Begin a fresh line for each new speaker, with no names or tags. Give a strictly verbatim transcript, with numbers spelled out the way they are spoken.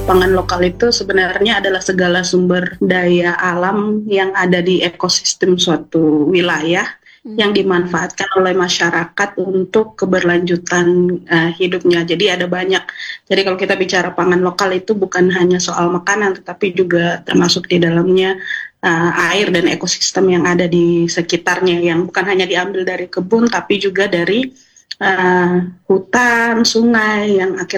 pangan lokal itu sebenarnya adalah segala sumber daya alam yang ada di ekosistem suatu wilayah
Hmm.
yang dimanfaatkan oleh masyarakat untuk keberlanjutan uh, hidupnya. Jadi ada banyak. Jadi kalau kita bicara pangan lokal itu bukan hanya soal makanan, tetapi juga termasuk di dalamnya uh, air dan ekosistem yang ada di sekitarnya, yang bukan hanya diambil dari kebun, tapi juga dari uh, hutan, sungai yang akhirnya